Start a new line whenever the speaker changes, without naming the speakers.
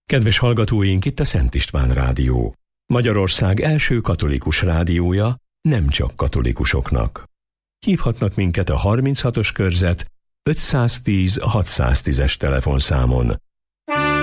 Kedves hallgatóink, itt a Szent István Rádió. Magyarország első katolikus rádiója, nem csak katolikusoknak. Hívhatnak minket a 36-os körzet 510 610-es telefonszámon.